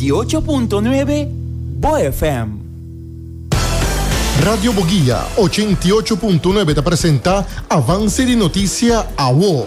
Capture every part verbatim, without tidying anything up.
veintiocho punto nueve Bo F M. Radio Boguía ochenta y ocho punto nueve te presenta Avance de Noticia a W O.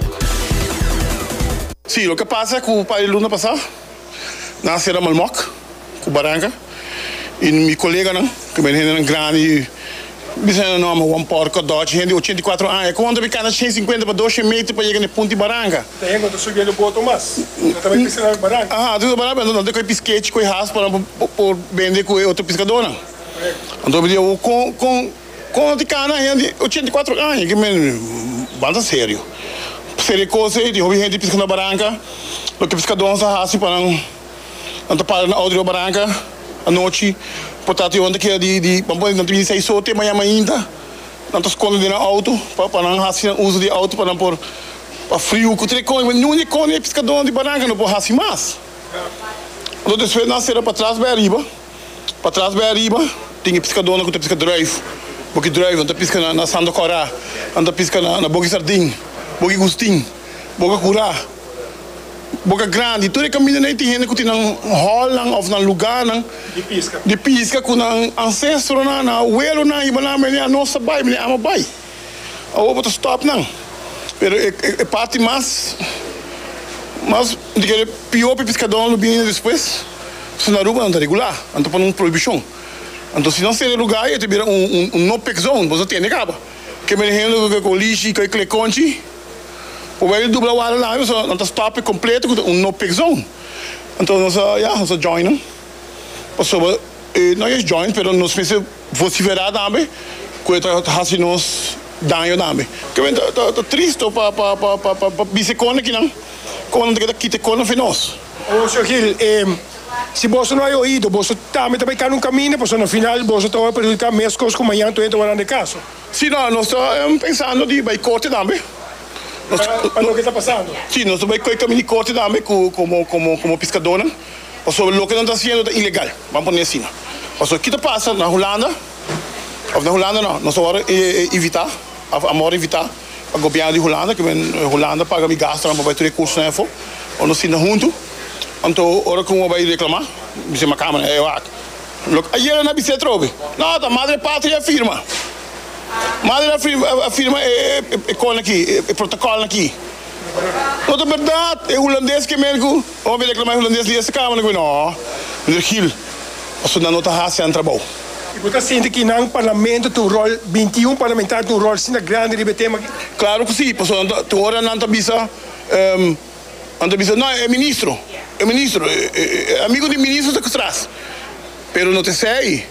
Sí, lo que pasa es que el país luna pasado nací en Malmoc, con Barranca, y mi colega, ¿no? Que me viene en grande, dizendo não, mas um porco dote, gente de ochenta e quatro anos, quando eu cada cento e cinquenta para dois metros para chegar no ponto de Barranca. Tem quando subindo o boto mas, eu também piscina em Barranca. Ah, tudo Barranca, não tem que pisquete, com raspa para por vender com outro pescador, não. Então eu digo, com com com de cana, gente de ochenta e quatro anos, que me banda sério. Sério coisa, de hobby gente pescando na Barranca, o que pescador não raspa para não não tapar na outra Barranca à noite. Portanto, onde que é de de vamos não tem seis sote amanhã ainda não estou escondendo no auto para para não fazer uso de auto para não por para frio que treco mas não é com é pescador de Barranca não pode fazer mais então depois nós será para trás bem arriba para trás bem arriba tem pescador que tem pesca drive porque drive anda pesca na, na Santa Corá anda pesca na na Boca Sardim Boca Gustim Boca Curá Boca Grande, tudo é caminho nem tem gente que tem um hall ou um lugar de pisca, de pisca com um ancestro na na uelo na e na menina nossa bai menina ama bai, a outra stop não, pero é, é, é parte mais, mas de que pior para pescador no bem depois, se na rua anda regular, anda por uma proibição, então se não ser lugar é te vira um um, um no peg zone, você tem acaba, que me rende com lixo com aquele conchi. O velho dubla o ar lá, então não stop completo com um no peg zone. Então nós já nós join, passou não é join, pero nós pensamos você verá também, que tá fazendo nos dano também. Que vem tá tá triste para para para para para bicicona aqui não, quando não tem que ter cona finos. Ô senhor Gil, se você não é ouído, você também também cai num caminho, porque no final você está a prejudicar mesmo coisas como amanhã tu entra lá no caso. Sim, não, nós estamos pensando de vai corte também. Para o que está passando? Sim, nós também caminho de corte também como como como pescador, né? Sobre o que não está sendo ilegal, vamos pôr assim. Mas o que está passando na Holanda, ou na Holanda não, nós vamos evitar, vamos evitar o governo de Holanda, que a Holanda paga me gasta para ter recursos na F O, ou nós ainda junto, então hora como vai reclamar, me chama a câmera, é o ato. Aí na bicicleta trobe, não, a madre pátria afirma. Madre afirma é é aqui, é protocolo aqui. Não é verdade, é holandês que mesmo, vamos ver reclamar holandês dessa câmera, não, não é Gil, você não está fazendo trabalho. E você sente que no parlamento tem um rol, vinte e um parlamentares tem um rol, sendo grande de tema aqui? Claro que sim, porque tu ora não está bisa, não está bisa, não, é ministro, é ministro, é amigo de ministro que traz, pero não te sei.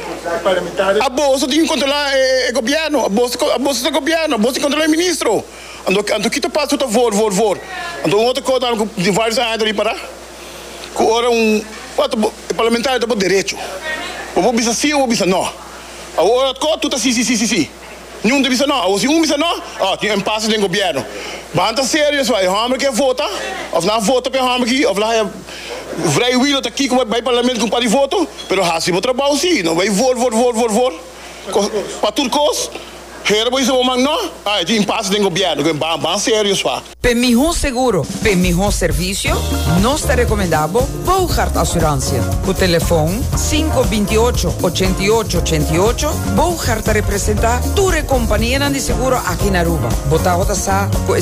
A bolsa tem que controlar o governo, a bolsa a bolsa do governo, a bolsa tem que controlar o ministro. Ando ando que tu passa tu vor vor vor. Ando outra coisa de vários anos ali para. Que ora um, quatro parlamentar tem direito. O vou bisa sim ou bisa não. A ora co tu tá sim sim sim sim. Nenhum de bisa não, ou se um bisa não, ah, tem impasse do governo. Banta sério, vai, hammer que vota, ou não vota para hammer aqui, ou lá vrij wil dat ik bij het parlement kom para voto, pero hasi mo trabalho sim, não vai vor vor vor vor vor. Para turcos, here boy so man no, ah, de impasse do governo, que bem bem sério só. Para melhor seguro, para melhor serviço, nós te recomendamos Bouchard Assurância. O telefone cinco dois oito, oito oito oito oito. Bouchard te representa tua companhia de seguro aqui na Aruba. Bota a sa com